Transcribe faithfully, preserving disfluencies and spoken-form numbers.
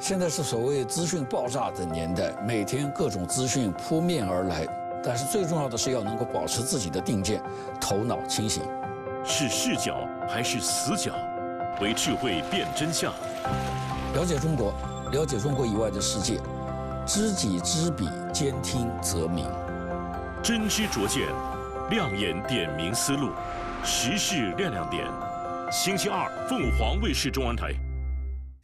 现在是所谓资讯爆炸的年代，每天各种资讯扑面而来，但是最重要的是要能够保持自己的定见，头脑清醒。 是视角还是死角？为智慧辨真相。 了解中国，了解中国以外的世界，知己知彼，兼听则明。 真知灼见，亮眼点明思路，时事亮亮点。星期二，凤凰卫视中文台。